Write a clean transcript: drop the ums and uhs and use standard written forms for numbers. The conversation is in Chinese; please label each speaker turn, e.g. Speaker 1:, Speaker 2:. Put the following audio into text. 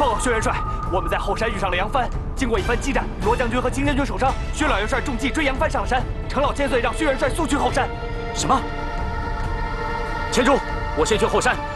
Speaker 1: 报告薛元帅，我们在后山遇上了杨帆。经过一番激战，罗将军和金将军受伤，薛老元帅中计追杨帆上了山。程老千岁让薛元帅速去后山。
Speaker 2: 什么？千珠，我先去后山